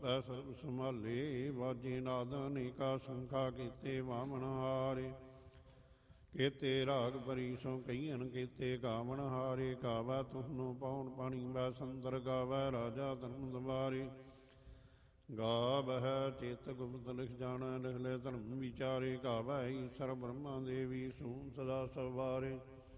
ਆਪੈ ਸਰਬ ਸੰਭਾਲੇ। ਵਾਜੇ ਨਾਦ ਅਨੇਕਾ ਸੰਖਾ ਕੀਤੇ ਵਾਮਨ ਹਾਰੇ। ਕੀਤੇ ਰਾਗ ਭਰੀ ਸੋ ਕਈਅਨ ਕੀਤੇ ਗਾਵਨ ਹਾਰੇ। ਗਾਵੈ ਤੁਹਨੂੰ ਪੌਣ ਪਾਣੀ ਬੈ ਸੰਦਰ ਗਾਵੈ ਰਾਜਾ ਧਰਮ ਦੁਆਰੇ। ਗਾਵਹਿ ਚਿਤ ਗੁਪਤ ਲਿਖ ਜਾਣੈ ਲਿਖ ਲੈ ਧਰਮ ਵਿਚਾਰੇ। ਗਾਵੈ ਈਸਰ ਬ੍ਰਹਮਾ ਦੇਵੀ ਸੂਨ ਸਦਾ ਸਵਾਰੇ।